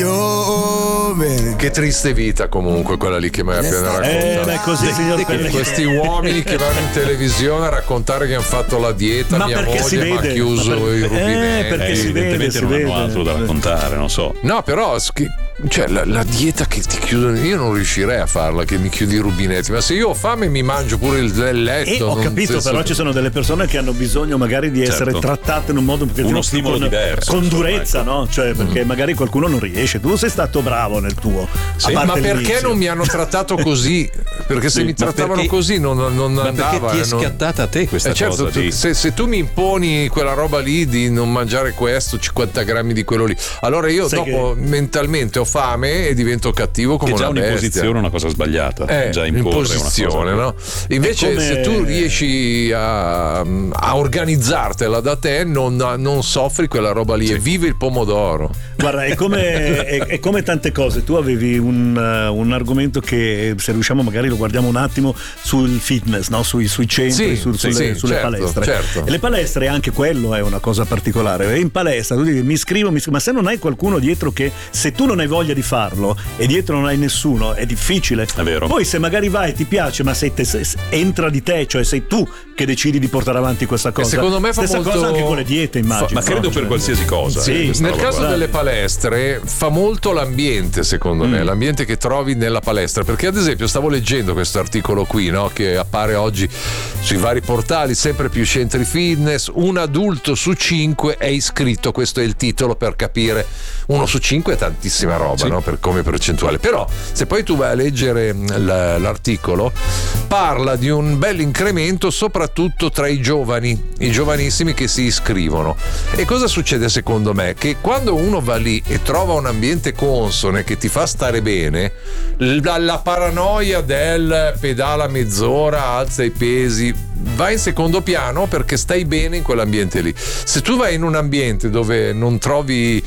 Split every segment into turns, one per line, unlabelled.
giovane.
Che triste vita comunque quella lì che mi hai appena raccontato.
Beh, così, signor Pellegrini.
Questi uomini che vanno in televisione a raccontare che hanno fatto la dieta,
Ma
mia
perché si
moglie mi ha
vede?
chiuso i rubinetti.
Perché si
evidentemente
vede,
non
si
hanno
vede.
altro da raccontare, non so.
No, però cioè, la dieta che ti chiudono, io non riuscirei a farla, che mi chiudi i rubinetti, ma se io ho fame mi mangio pure il letto.
Ho capito, però ci sono delle persone che hanno bisogno magari di essere trattate in un modo
uno stimolo diverso,
con
insomma,
durezza,
ecco.
no? Cioè, perché magari qualcuno non riesce. Tu sei stato bravo nel tuo.
Sì,
Ma perché
l'inizio.
non mi hanno trattato così? Perché se mi trattavano
perché-
così non
Ma
andava.
perché ti è scattata a te questa
certo,
cosa?
se tu mi imponi quella roba lì di non mangiare questo, 50 grammi di quello lì, allora io
Sai
dopo mentalmente ho fame e divento cattivo come
Che già
una bestia.
un'imposizione è una cosa sbagliata. Già imporre
imposizione,
una cosa.
no? Invece
come-
se tu riesci a organizzartartela da te non soffri quella roba lì e vivi il pomodoro.
Guarda, è come tante cose. Tu avevi un argomento che, se riusciamo, magari lo guardiamo un attimo sul fitness, no? Sui centri, sulle
certo,
palestre.
certo.
E le palestre, anche quello è una cosa particolare. E in palestra tu dici mi iscrivo, ma se non hai qualcuno dietro che, se tu non hai voglia di farlo e dietro non hai nessuno, è difficile.
È vero.
Poi se magari vai ti piace, ma entra di te, cioè sei tu che decidi di portare avanti questa cosa.
secondo me fa
stessa
molto-
cosa anche con le diete, immagino.
Ma credo
no?
per qualsiasi cosa.
Sì,
questa
Nel
roba
caso
qua.
delle palestre fa molto l'ambiente, secondo me, l'ambiente che trovi nella palestra, perché ad esempio stavo leggendo questo articolo qui, no, che appare oggi sui vari portali, sempre più centri fitness, un adulto su 5 è iscritto, questo è il titolo per capire, 1 su 5 è tantissima roba, no, per come percentuale, però se poi tu vai a leggere l'articolo parla di un bel incremento soprattutto tra i giovanissimi che si iscrivono. E cosa succede secondo me? Che quando uno va lì e trova un ambiente consone che ti fa stare bene, la paranoia del pedala mezz'ora, alza i pesi va in secondo piano perché stai bene in quell'ambiente lì. Se tu vai in un ambiente dove non trovi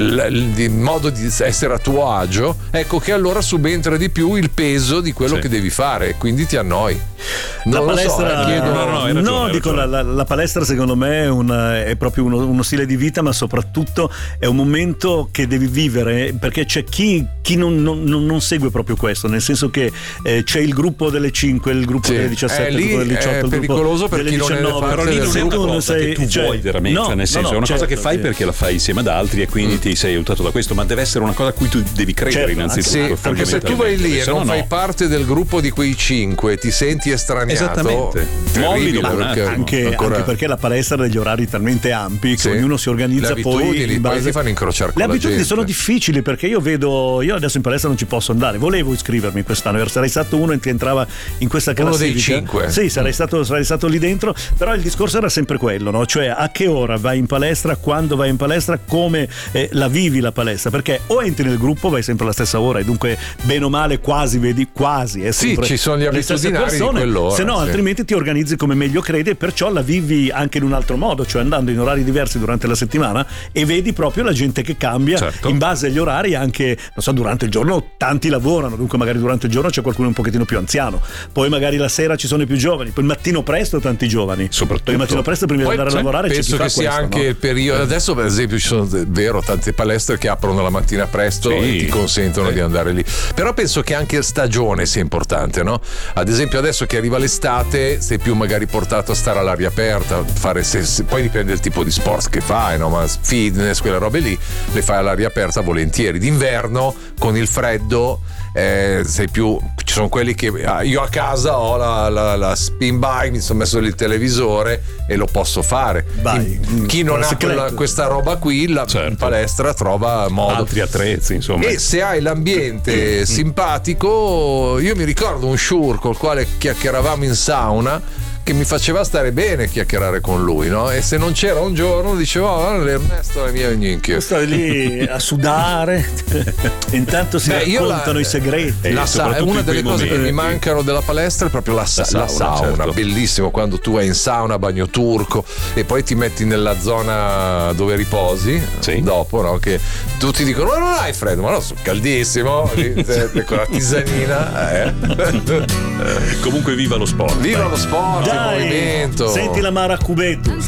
il modo di essere a tuo agio, ecco che allora subentra di più il peso di quello che devi fare e quindi ti annoi.
La
Non lo so,
palestra,
chiedo.
hai ragione,
dico,
hai ragione.
la palestra secondo me è proprio uno stile di vita, ma soprattutto è un momento che devi vivere, perché c'è chi non segue proprio questo, nel senso che c'è il gruppo delle 5, il gruppo delle 17, il
lì
gruppo delle 18,
è
il gruppo
pericoloso per
delle
chi non è
19,
parte
Però lì
del
non è una
tu non
cosa che tu
cioè,
vuoi veramente, nel senso è una cosa che fai
certo,
perché la fai insieme ad altri e quindi ti sei aiutato da questo, ma deve essere una cosa a cui tu devi credere
Certo,
innanzitutto.
Sì, perché se tu vai lì e
se no
non fai parte del gruppo di quei 5 ti senti estraniato.
Esattamente.
Terribile,
Molli dopo un
perché
attimo.
anche perché la palestra ha degli orari talmente ampi che
Sì.
ognuno si organizza
Le
poi
abitudini,
in base.
poi ti fanno incrociare con
le
la
abitudini
gente.
sono difficili, perché io adesso in palestra non ci posso andare, volevo iscrivermi quest'anno, sarei stato uno che entrava in questa
Uno
classifica,
dei 5.
sì, sarei stato lì dentro, però il discorso era sempre quello, no? Cioè a che ora vai in palestra, quando vai in palestra, come la vivi la palestra, perché o entri nel gruppo, vai sempre alla stessa ora e dunque bene o male quasi è sempre
ci sono gli
le stesse
abitudinari di
persone,
quell'ora,
se no
sì.
altrimenti ti organizzi come meglio credi e perciò la vivi anche in un altro modo, cioè andando in orari diversi durante la settimana e vedi proprio la gente che cambia in base agli orari, anche non so, durante il giorno tanti lavorano, dunque magari durante il giorno c'è qualcuno un pochettino più anziano, poi magari la sera ci sono i più giovani, poi il mattino presto tanti giovani,
soprattutto
il mattino presto prima di
Poi,
andare a lavorare c'è chi
penso
fa
che sia
questo,
anche
no?
il periodo. Adesso per esempio ci sono tante palestre che aprono la mattina presto e ti consentono di andare lì, però penso che anche stagione sia importante, no? Ad esempio adesso che arriva l'estate sei più magari portato a stare all'aria aperta, fare poi dipende dal tipo di sport che fai, no? Ma fitness, quelle robe lì le fai all'aria aperta volentieri. D'inverno con il freddo sei più, ci sono quelli che io a casa ho la spin bike, mi sono messo il televisore e lo posso fare. Chi non ha questa roba qui in palestra trova modo,
altri attrezzi, insomma.
E se hai l'ambiente simpatico, io mi ricordo un Shure col quale chiacchieravamo in sauna, che mi faceva stare bene chiacchierare con lui, no? E se non c'era un giorno dicevo l'Ernesto è la mia gnocchia.
Stavi lì a sudare intanto si raccontano i segreti.
Una delle cose che mi mancano della palestra è proprio la sauna,
certo.
Bellissimo quando tu vai in sauna, bagno turco e poi ti metti nella zona dove riposi dopo, no? Che tutti dicono ma non hai freddo, ma no, sono caldissimo con la tisanina.
Comunque viva lo sport.
Viva lo sport, il movimento.
Senti la Mara Cubetus.